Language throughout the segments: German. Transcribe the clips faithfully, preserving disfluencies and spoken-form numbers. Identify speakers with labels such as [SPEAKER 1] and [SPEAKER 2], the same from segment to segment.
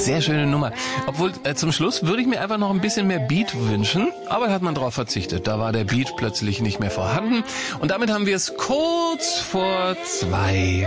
[SPEAKER 1] Sehr schöne Nummer. Obwohl, äh, zum Schluss würde ich mir einfach noch ein bisschen mehr Beat wünschen, aber da hat man drauf verzichtet. Da war der Beat plötzlich nicht mehr vorhanden. Und damit haben wir es kurz vor zwei.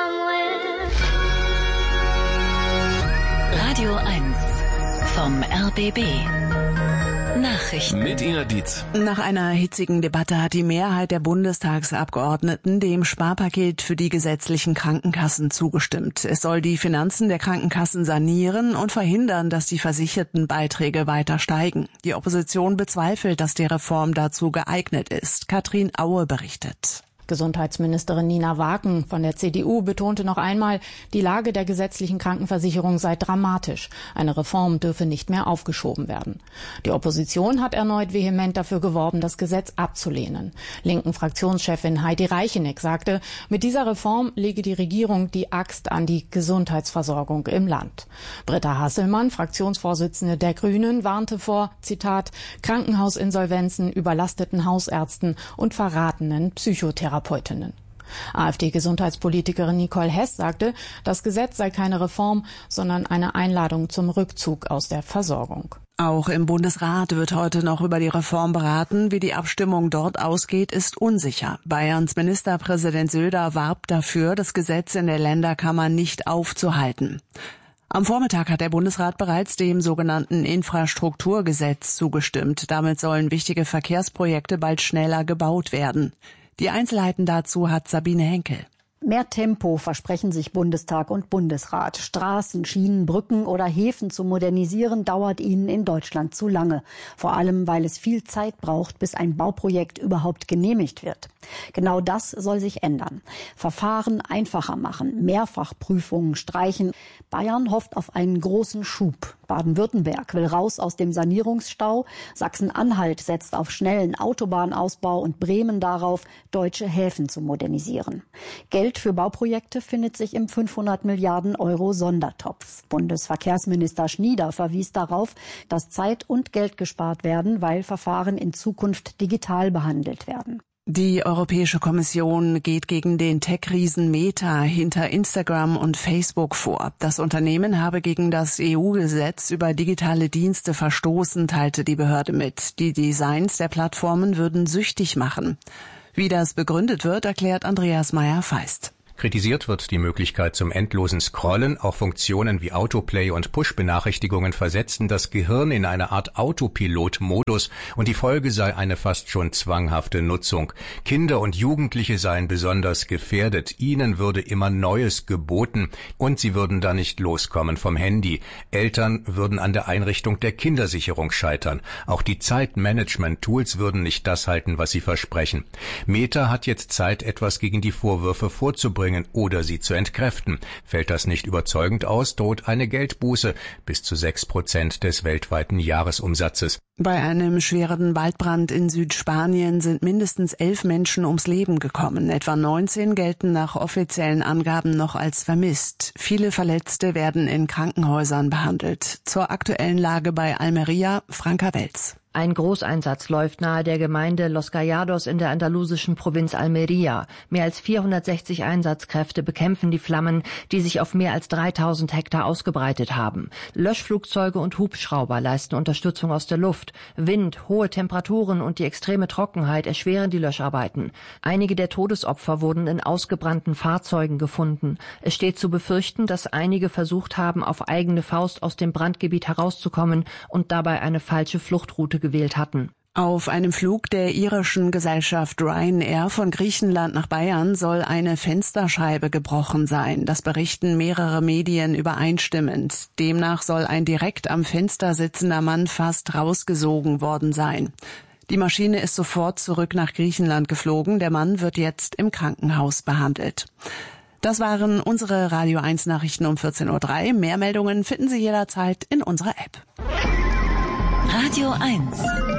[SPEAKER 2] Radio eins vom R B B. Nachrichten.
[SPEAKER 1] Mit Ina Dietz.
[SPEAKER 3] Nach einer hitzigen Debatte hat die Mehrheit der Bundestagsabgeordneten dem Sparpaket für die gesetzlichen Krankenkassen zugestimmt. Es soll die Finanzen der Krankenkassen sanieren und verhindern, dass die versicherten Beiträge weiter steigen. Die Opposition bezweifelt, dass die Reform dazu geeignet ist. Katrin Aue berichtet.
[SPEAKER 4] Gesundheitsministerin Nina Waken von der C D U betonte noch einmal, die Lage der gesetzlichen Krankenversicherung sei dramatisch. Eine Reform dürfe nicht mehr aufgeschoben werden. Die Opposition hat erneut vehement dafür geworben, das Gesetz abzulehnen. Linken Fraktionschefin Heidi Reicheneck sagte, mit dieser Reform lege die Regierung die Axt an die Gesundheitsversorgung im Land. Britta Hasselmann, Fraktionsvorsitzende der Grünen, warnte vor, Zitat, Krankenhausinsolvenzen, überlasteten Hausärzten und verratenen Psychotherapeuten. AfD-Gesundheitspolitikerin Nicole Hess sagte, das Gesetz sei keine Reform, sondern eine Einladung zum Rückzug aus der Versorgung.
[SPEAKER 3] Auch im Bundesrat wird heute noch über die Reform beraten. Wie die Abstimmung dort ausgeht, ist unsicher. Bayerns Ministerpräsident Söder warb dafür, das Gesetz in der Länderkammer nicht aufzuhalten. Am Vormittag hat der Bundesrat bereits dem sogenannten Infrastrukturgesetz zugestimmt. Damit sollen wichtige Verkehrsprojekte bald schneller gebaut werden. Die Einzelheiten dazu hat Sabine Henkel.
[SPEAKER 5] Mehr Tempo versprechen sich Bundestag und Bundesrat. Straßen, Schienen, Brücken oder Häfen zu modernisieren, dauert ihnen in Deutschland zu lange. Vor allem, weil es viel Zeit braucht, bis ein Bauprojekt überhaupt genehmigt wird. Genau das soll sich ändern. Verfahren einfacher machen, Mehrfachprüfungen streichen. Bayern hofft auf einen großen Schub. Baden-Württemberg will raus aus dem Sanierungsstau. Sachsen-Anhalt setzt auf schnellen Autobahnausbau und Bremen darauf, deutsche Häfen zu modernisieren. Geld für Bauprojekte findet sich im fünfhundert Milliarden Euro Sondertopf. Bundesverkehrsminister Schnieder verwies darauf, dass Zeit und Geld gespart werden, weil Verfahren in Zukunft digital behandelt werden.
[SPEAKER 3] Die Europäische Kommission geht gegen den Tech-Riesen Meta hinter Instagram und Facebook vor. Das Unternehmen habe gegen das E U-Gesetz über digitale Dienste verstoßen, teilte die Behörde mit. Die Designs der Plattformen würden süchtig machen. Wie das begründet wird, erklärt Andreas Meyer-Feist.
[SPEAKER 6] Kritisiert wird die Möglichkeit zum endlosen Scrollen. Auch Funktionen wie Autoplay und Push-Benachrichtigungen versetzen das Gehirn in eine Art Autopilot-Modus und die Folge sei eine fast schon zwanghafte Nutzung. Kinder und Jugendliche seien besonders gefährdet. Ihnen würde immer Neues geboten und sie würden da nicht loskommen vom Handy. Eltern würden an der Einrichtung der Kindersicherung scheitern. Auch die Zeitmanagement-Tools würden nicht das halten, was sie versprechen. Meta hat jetzt Zeit, etwas gegen die Vorwürfe vorzubringen oder sie zu entkräften. Fällt das nicht überzeugend aus, droht eine Geldbuße bis zu sechs Prozent des weltweiten Jahresumsatzes.
[SPEAKER 3] Bei einem schweren Waldbrand in Südspanien sind mindestens elf Menschen ums Leben gekommen. Etwa neunzehn gelten nach offiziellen Angaben noch als vermisst. Viele Verletzte werden in Krankenhäusern behandelt. Zur aktuellen Lage bei Almería, Franka Welz.
[SPEAKER 7] Ein Großeinsatz läuft nahe der Gemeinde Los Callados in der andalusischen Provinz Almería. Mehr als vierhundertsechzig Einsatzkräfte bekämpfen die Flammen, die sich auf mehr als dreitausend Hektar ausgebreitet haben. Löschflugzeuge und Hubschrauber leisten Unterstützung aus der Luft. Wind, hohe Temperaturen und die extreme Trockenheit erschweren die Löscharbeiten. Einige der Todesopfer wurden in ausgebrannten Fahrzeugen gefunden. Es steht zu befürchten, dass einige versucht haben, auf eigene Faust aus dem Brandgebiet herauszukommen und dabei eine falsche Fluchtroute gewählt hatten.
[SPEAKER 3] Auf einem Flug der irischen Gesellschaft Ryanair von Griechenland nach Bayern soll eine Fensterscheibe gebrochen sein. Das berichten mehrere Medien übereinstimmend. Demnach soll ein direkt am Fenster sitzender Mann fast rausgesogen worden sein. Die Maschine ist sofort zurück nach Griechenland geflogen. Der Mann wird jetzt im Krankenhaus behandelt. Das waren unsere Radio eins Nachrichten um vierzehn Uhr drei. Mehr Meldungen finden Sie jederzeit in unserer App.
[SPEAKER 2] Radio eins.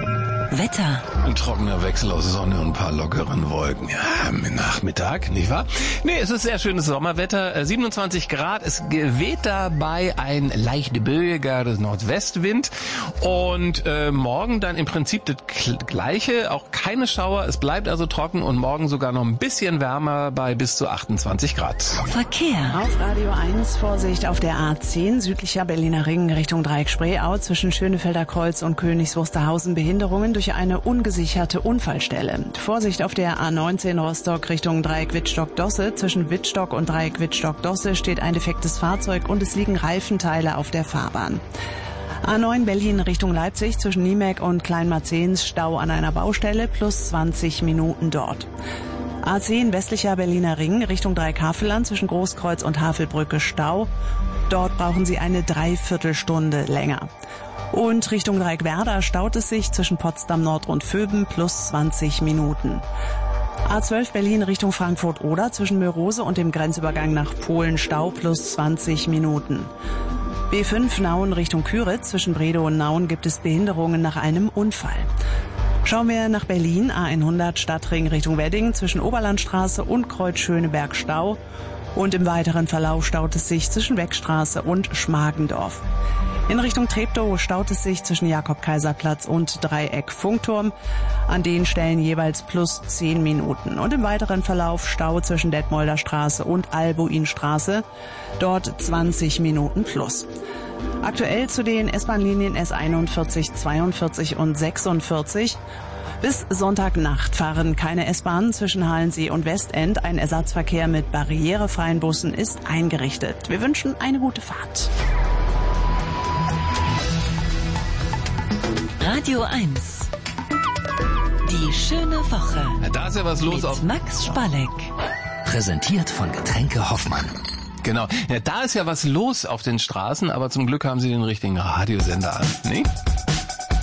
[SPEAKER 2] Wetter.
[SPEAKER 1] Ein trockener Wechsel aus Sonne und ein paar lockeren Wolken. Ja, Nachmittag, nicht wahr? Nee, es ist sehr schönes Sommerwetter. siebenundzwanzig Grad. Es weht dabei ein leicht böiger Nordwestwind. Und äh, morgen dann im Prinzip das Gleiche. Auch keine Schauer. Es bleibt also trocken und morgen sogar noch ein bisschen wärmer bei bis zu achtundzwanzig Grad.
[SPEAKER 2] Verkehr.
[SPEAKER 3] Auf Radio eins Vorsicht auf der A zehn, südlicher Berliner Ring Richtung Dreieck-Spreeau zwischen Schönefelder Kreuz und Königs Wusterhausen Behinderungen durch eine ungesicherte Unfallstelle. Vorsicht auf der A neunzehn Rostock Richtung Dreieck Wittstock-Dosse. Zwischen Wittstock und Dreieck Wittstock-Dosse steht ein defektes Fahrzeug und es liegen Reifenteile auf der Fahrbahn. A neun Berlin Richtung Leipzig zwischen Niemek und Kleinmarzens Stau an einer Baustelle plus zwanzig Minuten dort. A zehn westlicher Berliner Ring Richtung Dreieck-Havelland zwischen Großkreuz und Havelbrücke Stau. Dort brauchen Sie eine Dreiviertelstunde länger. Und Richtung Dreieck-Werder staut es sich zwischen Potsdam Nord und Vöben plus zwanzig Minuten. A zwölf Berlin Richtung Frankfurt-Oder zwischen Mörose und dem Grenzübergang nach Polen Stau plus zwanzig Minuten. B fünf Nauen Richtung Küritz zwischen Bredow und Nauen gibt es Behinderungen nach einem Unfall. Schauen wir nach Berlin, A hundert Stadtring Richtung Wedding zwischen Oberlandstraße und Kreuz Schöneberg Stau. Und im weiteren Verlauf staut es sich zwischen Beckstraße und Schmargendorf. In Richtung Treptow staut es sich zwischen Jakob-Kaiser-Platz und Dreieck Funkturm. An den Stellen jeweils plus zehn Minuten. Und im weiteren Verlauf Stau zwischen Detmolder Straße und Albuinstraße. Dort zwanzig Minuten plus. Aktuell zu den S-Bahn-Linien S einundvierzig, zweiundvierzig und sechsundvierzig. Bis Sonntagnacht fahren keine S-Bahnen zwischen Halensee und Westend. Ein Ersatzverkehr mit barrierefreien Bussen ist eingerichtet. Wir wünschen eine gute Fahrt.
[SPEAKER 2] Radio eins. Die schöne Woche.
[SPEAKER 1] Da ist ja was los
[SPEAKER 2] mit
[SPEAKER 1] auf
[SPEAKER 2] Max Spalleck.
[SPEAKER 8] Präsentiert von Getränke Hoffmann.
[SPEAKER 1] Genau. Ja, da ist ja was los auf den Straßen, aber zum Glück haben Sie den richtigen Radiosender an, nicht?